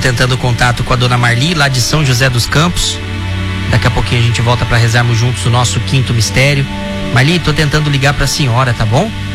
tentando contato com a dona Marli, lá de São José dos Campos. Daqui a pouquinho a gente volta para rezarmos juntos o nosso quinto mistério. Marli, tô tentando ligar para a senhora, tá bom?